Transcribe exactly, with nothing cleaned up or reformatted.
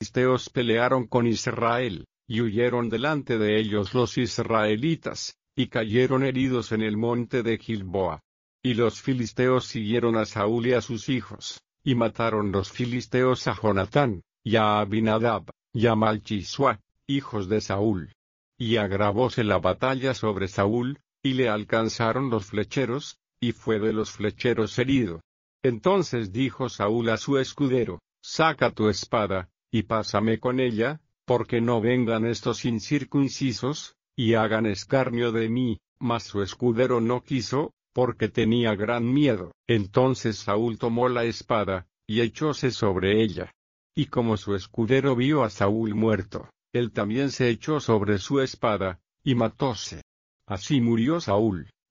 filisteos pelearon con Israel, y huyeron delante de ellos los israelitas, y cayeron heridos en el monte de Gilboa. Y los filisteos siguieron a Saúl y a sus hijos, y mataron los filisteos a Jonatán, y a Abinadab, y a Malchisua, hijos de Saúl. Y agravóse la batalla sobre Saúl, y le alcanzaron los flecheros, y fue de los flecheros herido. Entonces dijo Saúl a su escudero: saca tu espada, y pásame con ella, porque no vengan estos incircuncisos, y hagan escarnio de mí. Mas su escudero no quiso, porque tenía gran miedo. Entonces Saúl tomó la espada, y echóse sobre ella. Y como su escudero vio a Saúl muerto, él también se echó sobre su espada, y matóse. Así murió Saúl,